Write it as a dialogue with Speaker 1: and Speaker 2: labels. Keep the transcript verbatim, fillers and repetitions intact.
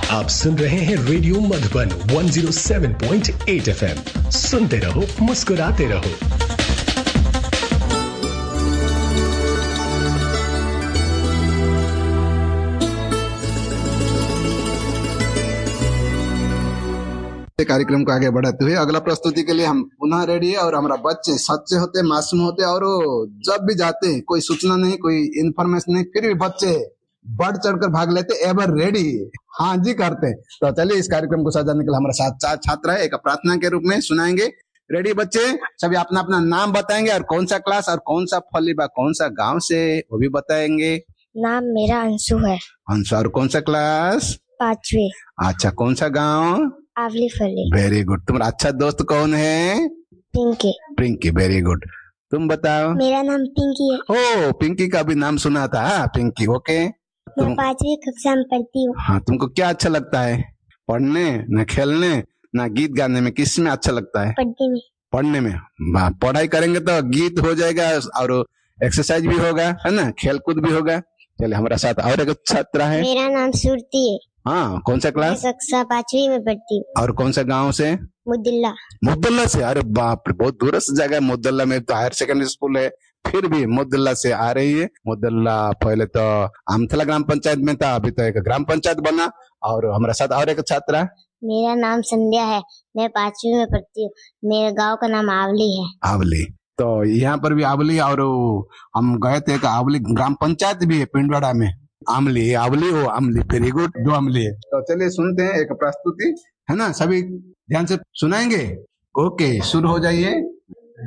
Speaker 1: आप सुन रहे हैं रेडियो मधुबन एक सौ सात पॉइंट आठ एफएम। सुनते रहो, मुस्कुराते रहो।
Speaker 2: कार्यक्रम को आगे बढ़ाते हुए अगला प्रस्तुति के लिए हम पुनः रेडी है। और हमारा बच्चे सच्चे होते, मासूम होते, और जब भी जाते हैं कोई सूचना नहीं, कोई इन्फॉर्मेशन नहीं, फिर भी बच्चे बढ़ चढ़कर भाग लेते, एवर रेडी हाँ जी करते। तो चलिए इस कार्यक्रम को सजाने के लिए हमारे साथ चार छात्र है, एक प्रार्थना के रूप में सुनाएंगे। रेडी बच्चे? सभी अपना अपना नाम बताएंगे और कौन सा क्लास और कौन सा फलीबा कौन सा गाँव से वो भी बताएंगे।
Speaker 3: नाम मेरा अंशु है।
Speaker 2: अंशु, और कौन सा क्लास?
Speaker 3: पांचवी।
Speaker 2: अच्छा, कौन सा गाँव?
Speaker 3: आवली फली।
Speaker 2: Very good. तुम्हारा अच्छा दोस्त कौन है?
Speaker 3: पिंकी।
Speaker 2: Pinky, very good. तुम बताओ।
Speaker 3: मेरा नाम पिंकी है।
Speaker 2: ओ, पिंकी का भी नाम सुना था। पिंकी, ओके।
Speaker 3: मैं पांचवी कक्षा में पढ़ती हूँ।
Speaker 2: हाँ, तुमको क्या अच्छा लगता है? पढ़ने, न खेलने, न गीत गाने में? किस में अच्छा लगता है?
Speaker 3: पढ़ने में।
Speaker 2: पढ़ने में। पढ़ाई करेंगे तो गीत हो जाएगा और एक्सरसाइज भी होगा, है ना, खेल कूद भी होगा। चलिए हमारा साथ और एक छात्रा है।
Speaker 3: मेरा नाम सुरती है।
Speaker 2: हाँ, कौन सा क्लास?
Speaker 3: कक्षा पांचवी में पढ़ती हूँ।
Speaker 2: और कौन सा गाँव से?
Speaker 3: मुदल्ला। मुदल्ला
Speaker 2: से? अरे बाप रे, बहुत दूर से जगह है। मुदल्ला में तो हायर सेकेंडरी स्कूल है, फिर भी मुदल्ला से आ रही है। मुदल्ला पहले तो आमथला ग्राम पंचायत में था, अभी तो एक ग्राम पंचायत बना। और हमारे साथ और एक छात्रा।
Speaker 3: मेरा नाम संध्या है, मैं पांचवी में पढ़ती हूँ। मेरे गाँव का नाम आवली है।
Speaker 2: आवली, तो यहाँ पर भी आवली। और हम गए थे, आवली ग्राम पंचायत भी है पिंडवाड़ा में। आमली, आवली, वो आमली, वेरी गुड, दो आमली है। तो चलिए सुनते हैं एक प्रस्तुति, है ना, सभी ध्यान से सुनाएंगे। ओके, शुरू हो जाइए।